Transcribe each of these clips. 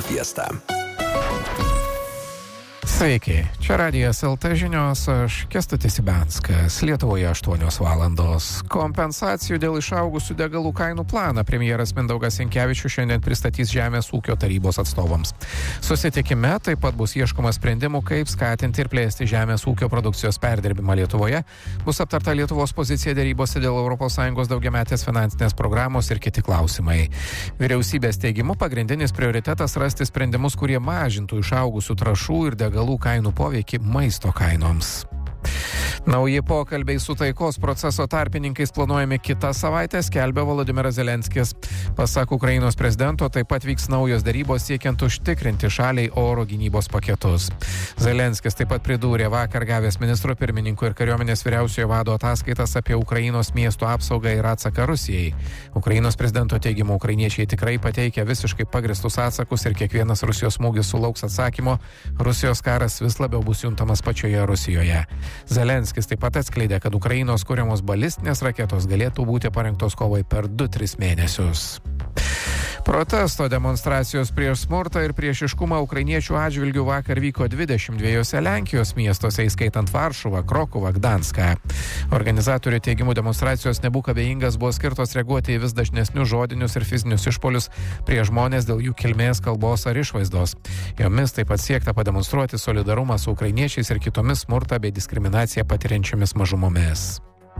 Fiesta. Sveiki, čia Radijas LT žinios, aš Kęstutis Ibianskas. Lietuvoje 8 valandos. Kompensacijų dėl išaugusių degalų kainų planą premjeras Mindaugas Sinkevičius šiandien pristatys Žemės ūkio tarybos atstovams. Susitikime taip pat bus ieškoma sprendimų, kaip skatinti ir plėsti žemės ūkio produkcijos perdirbimą Lietuvoje. Bus aptarta Lietuvos pozicija dėrybose dėl ES daugiametės finansinės programos ir kiti klausimai. Vyriausybės teigimu pagrindinis prioritetas rasti sprendimus, kurie mažintų išaugusių trąšų ir degalų kainų poveikį maisto kainoms. Nauji pokalbiai su taikos proceso tarpininkais planuojami kitą savaitę, skelbia Volodymyras Zelenskis. Pasak Ukrainos prezidento, taip pat vyks naujos darybos siekiant užtikrinti šaliai oro gynybos paketus. Zelenskis taip pat pridūrė vakar gavęs ministro pirmininko ir kariuomenės vyriausiojo vado ataskaitas apie Ukrainos miestų apsaugą ir atsaką Rusijai. Ukrainos prezidento teigimu, ukrainiečiai tikrai pateikia visiškai pagristus atsakus ir kiekvienas Rusijos smūgis sulauks atsakymo. Rusijos karas vis labiau bus juntamas pačioje Rusijoje. Zelenskis taip pat atskleidė, kad Ukrainos kuriamos balistinės raketos galėtų būti parengtos kovai per 2-3 mėnesius. Protesto demonstracijos prieš smurtą ir priešiškumą ukrainiečių atžvilgių vakar vyko 22 Lenkijos miestuose, įskaitant Varšuvą, Krokuvą, Gdanską. Organizatorių teigimu demonstracijos nebūk abejingas buvo skirtos reaguoti į vis dažnesnius žodinius ir fizinius išpolius prieš žmonės dėl jų kilmės, kalbos ar išvaizdos. Jomis taip pat siekta pademonstruoti solidarumą su ukrainiečiais ir kitomis smurtą bei diskriminaciją patiriančiomis mažumomis.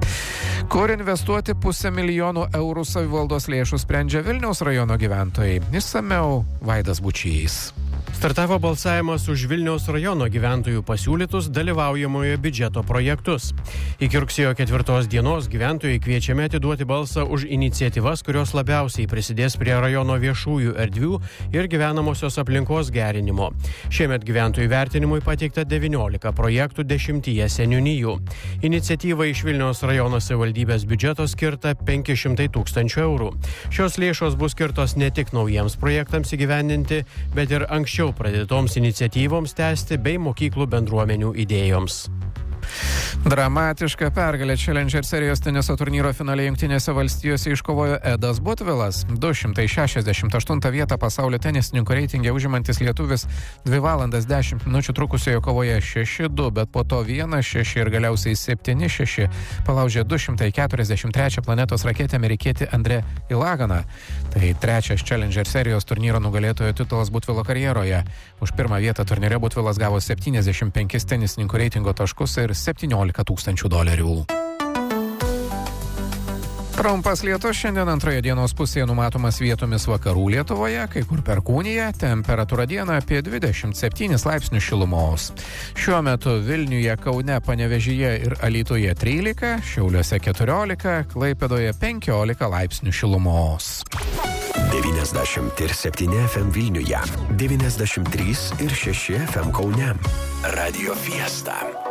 Kur investuoti 500 000 eurų savivaldos lėšų sprendžia Vilniaus rajono gyventojai. Išsamiau Vaidas Bučys. Startavo balsavimas už Vilniaus rajono gyventojų pasiūlytus dalyvaujamojo biudžeto projektus. Iki rugsėjo 4 dienos gyventojai kviečiami atiduoti balsą už iniciatyvas, kurios labiausiai prisidės prie rajono viešųjų erdvių ir gyvenamosios aplinkos gerinimo. Šiemet gyventojų vertinimui pateikta 19 projektų 10 seniūnijų. Iniciatyva iš Vilniaus rajono savivaldybės biudžeto skirta 500 000 eurų. Šios lėšos bus skirtos ne tik naujiems projektams įgyvendinti, bet ir anksčiau pradėtoms iniciatyvoms tęsti bei mokyklų bendruomenių idėjoms. Dramatišką pergalę Challenger serijos teniso turnyro finale Jungtinėse valstijose iškovojo Edas Butvilas. 268 vietą pasaulio tenisininkų reitinge užimantis lietuvis 2 valandas 10 minučių trukusioje kovoje 6-2, bet po to 1-6 ir galiausiai 7-6 palaužė 243 planetos raketę amerikietį Andre Ilaganą. Tai trečias Challenger serijos turnyro nugalėtojo titulas Butvilo karjeroje. Už pirmą vietą turnyre Butvilas gavo 75 tenisininkų reitingo taškus ir $17 000. Trumpas lietus šiandien antroje dienos pusėje numatomas vietomis vakarų Lietuvoje, kai kur perkūnija, temperatūra dieną apie 27 laipsnius šilumos. Šiuo metu Vilniuje, Kaune, Panevėžyje ir Alytuje 13, Šiauliuose 14, Klaipėdoje 15 laipsnių šilumos. 97 FM Vilniuje, 93 ir 6 FM Kaune. Radio Fiesta.